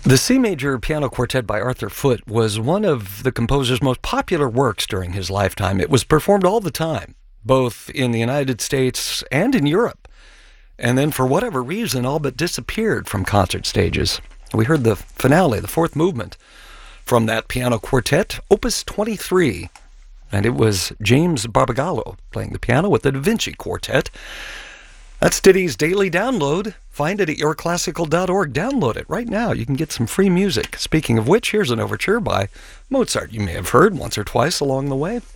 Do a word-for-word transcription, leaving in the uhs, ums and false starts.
The C Major Piano Quartet by Arthur Foote was one of the composer's most popular works during his lifetime. It was performed all the time, both in the United States and in Europe, and then for whatever reason all but disappeared from concert stages. We heard the finale, the fourth movement, from that piano quartet, Opus twenty-three, and it was James Barbagallo playing the piano with the Da Vinci Quartet. That's Ditty's Daily Download. Find it at your classical dot org. Download it right now. You can get some free music. Speaking of which, here's an overture by Mozart you may have heard once or twice along the way.